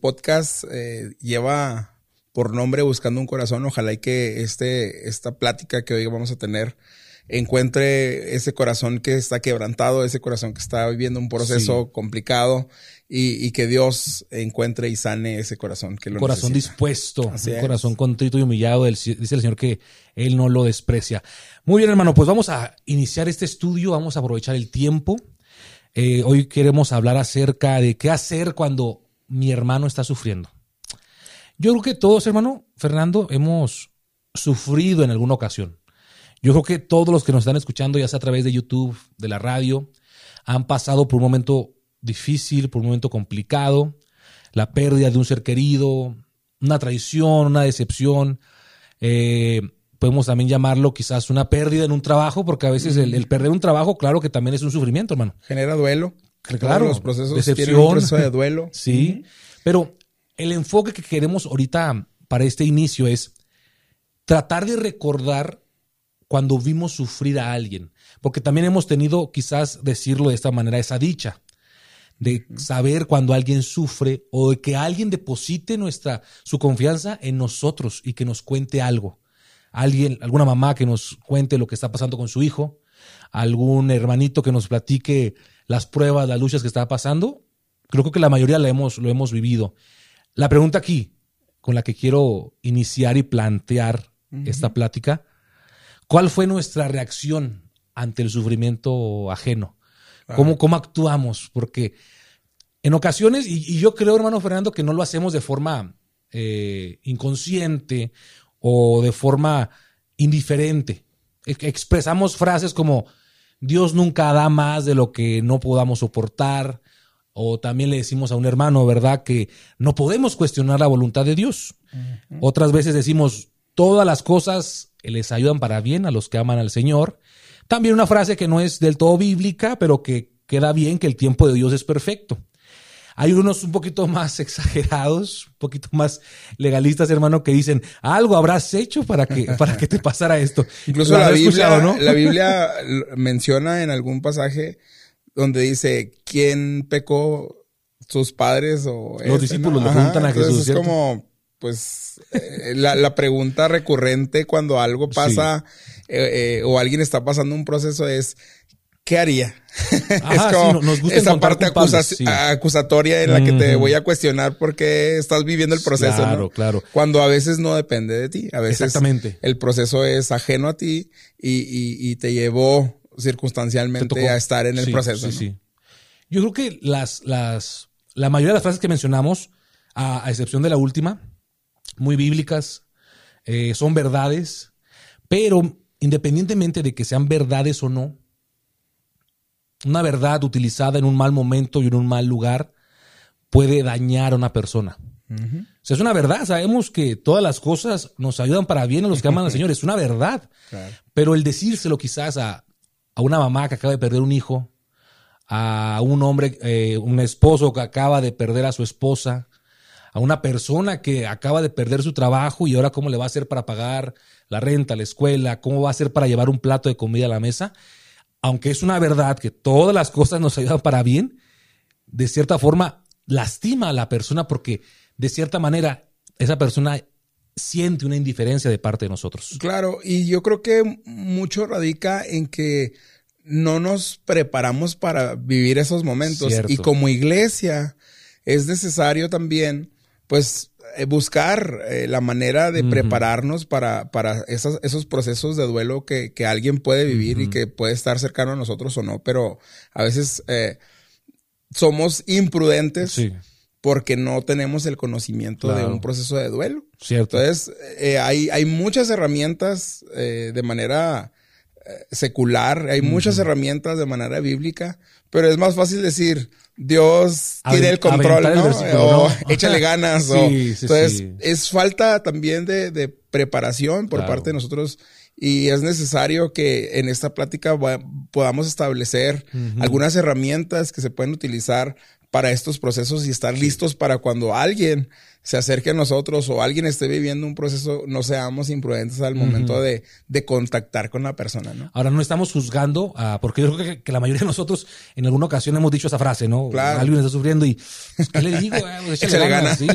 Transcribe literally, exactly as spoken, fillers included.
podcast eh, lleva por nombre Buscando un Corazón. Ojalá y que este, esta plática que hoy vamos a tener encuentre ese corazón que está quebrantado, ese corazón que está viviendo un proceso sí. complicado y, y que Dios encuentre y sane ese corazón que lo un corazón necesita. dispuesto, Así un es. corazón contrito y humillado. Él, dice el Señor que Él no lo desprecia. Muy bien, hermano, pues vamos a iniciar este estudio, vamos a aprovechar el tiempo. Eh, hoy queremos hablar acerca de qué hacer cuando mi hermano está sufriendo. Yo creo que todos, hermano Fernando, hemos sufrido en alguna ocasión. Yo creo que todos los que nos están escuchando, ya sea a través de YouTube, de la radio, han pasado por un momento difícil, por un momento complicado, la pérdida de un ser querido, una traición, una decepción. Eh, podemos también llamarlo quizás una pérdida en un trabajo, porque a veces el, el perder un trabajo, claro que también es un sufrimiento, hermano. Genera duelo. Claro, todos los procesos decepción. Tienen un proceso de duelo. Sí, uh-huh. Pero el enfoque que queremos ahorita para este inicio es tratar de recordar cuando vimos sufrir a alguien, porque también hemos tenido, quizás decirlo de esta manera, esa dicha de saber cuando alguien sufre o de que alguien deposite nuestra, su confianza en nosotros y que nos cuente algo. Alguien, alguna mamá que nos cuente lo que está pasando con su hijo, algún hermanito que nos platique las pruebas, las luchas que está pasando. Creo que la mayoría lo hemos, lo hemos vivido. La pregunta aquí, con la que quiero iniciar y plantear uh-huh. esta plática, ¿cuál fue nuestra reacción ante el sufrimiento ajeno? ¿Cómo, cómo actuamos? Porque en ocasiones, y, y yo creo, hermano Fernando, que no lo hacemos de forma eh, inconsciente o de forma indiferente. Expresamos frases como Dios nunca da más de lo que no podamos soportar, o también le decimos a un hermano, ¿verdad?, que no podemos cuestionar la voluntad de Dios. Uh-huh. Otras veces decimos todas las cosas les ayudan para bien a los que aman al Señor. También una frase que no es del todo bíblica, pero que queda bien, que el tiempo de Dios es perfecto. Hay unos un poquito más exagerados, un poquito más legalistas, hermano, que dicen, algo habrás hecho para que, para que te pasara esto. Incluso la Biblia, ¿no? La Biblia menciona en algún pasaje donde dice, ¿quién pecó? ¿Sus padres o los este, discípulos ¿no? le preguntan Ajá, a Jesús, es ¿cierto? Como, pues, eh, la, la pregunta recurrente cuando algo pasa sí. eh, eh, o alguien está pasando un proceso es, ¿qué haría? Ajá, es como sí, nos gusta esa parte acusa sí. acusatoria en la que te uh-huh. voy a cuestionar porque estás viviendo el proceso, claro, ¿no? Claro, Cuando a veces no depende de ti. A veces Exactamente. el proceso es ajeno a ti y, y, y te llevó circunstancialmente te a estar en el sí, proceso. Sí, ¿no? sí. Yo creo que las, las, la mayoría de las frases que mencionamos, a, a excepción de la última, muy bíblicas, eh, son verdades, pero independientemente de que sean verdades o no, una verdad utilizada en un mal momento y en un mal lugar puede dañar a una persona. Uh-huh. O sea, es una verdad. Sabemos que todas las cosas nos ayudan para bien a los que aman al Señor. Es una verdad. Claro. Pero el decírselo quizás a, a una mamá que acaba de perder un hijo, a un hombre, eh, un esposo que acaba de perder a su esposa, a una persona que acaba de perder su trabajo y ahora cómo le va a hacer para pagar la renta, la escuela, cómo va a hacer para llevar un plato de comida a la mesa. Aunque es una verdad que todas las cosas nos ayudan para bien, de cierta forma lastima a la persona porque de cierta manera esa persona siente una indiferencia de parte de nosotros. Claro, y yo creo que mucho radica en que no nos preparamos para vivir esos momentos. Cierto. Y como iglesia es necesario también, pues, buscar eh, la manera de uh-huh. prepararnos para, para esos, esos procesos de duelo que, que alguien puede vivir uh-huh. y que puede estar cercano a nosotros o no, pero a veces eh, somos imprudentes sí. porque no tenemos el conocimiento claro. de un proceso de duelo. Cierto. Entonces, eh, hay, hay muchas herramientas eh, de manera eh, secular, hay uh-huh. muchas herramientas de manera bíblica, pero es más fácil decir, Dios tiene el control, ¿no? El o ¿no? échale ganas. Sí, o, sí, entonces, sí. es falta también de, de preparación por claro. parte de nosotros y es necesario que en esta plática va, podamos establecer uh-huh. algunas herramientas que se pueden utilizar para estos procesos y estar listos para cuando alguien se acerque a nosotros o alguien esté viviendo un proceso, no seamos imprudentes al momento uh-huh. de, de contactar con la persona, ¿no? Ahora, no estamos juzgando, uh, porque yo creo que, que la mayoría de nosotros en alguna ocasión hemos dicho esa frase, ¿no? Claro. Alguien está sufriendo y, ¿qué le digo? Eh, échale, échale ganas. ganas. ¿Sí?